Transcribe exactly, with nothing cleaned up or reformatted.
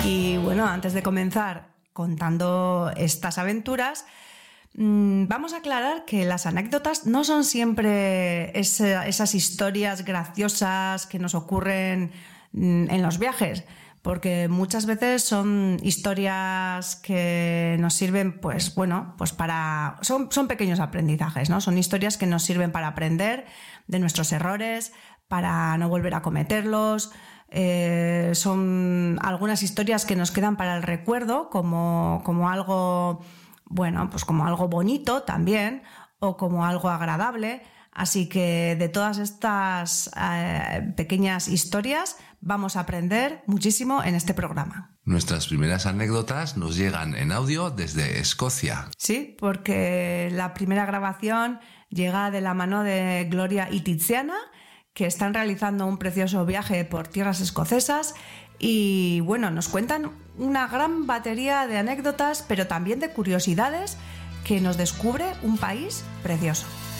Y bueno, antes de comenzar contando estas aventuras, mmm, vamos a aclarar que las anécdotas no son siempre esa, esas historias graciosas que nos ocurren mmm, en los viajes, porque muchas veces son historias que nos sirven, pues bueno, pues para... Son, son pequeños aprendizajes, ¿no? Son historias que nos sirven para aprender de nuestros errores, para no volver a cometerlos. Eh, son algunas historias que nos quedan para el recuerdo, como, como algo, bueno, pues como algo bonito también, o como algo agradable. Así que de todas estas eh, pequeñas historias vamos a aprender muchísimo en este programa. Nuestras primeras anécdotas nos llegan en audio desde Escocia. Sí, porque la primera grabación llega de la mano de Gloria y Tiziana, que están realizando un precioso viaje por tierras escocesas y, bueno, nos cuentan una gran batería de anécdotas, pero también de curiosidades que nos descubre un país precioso.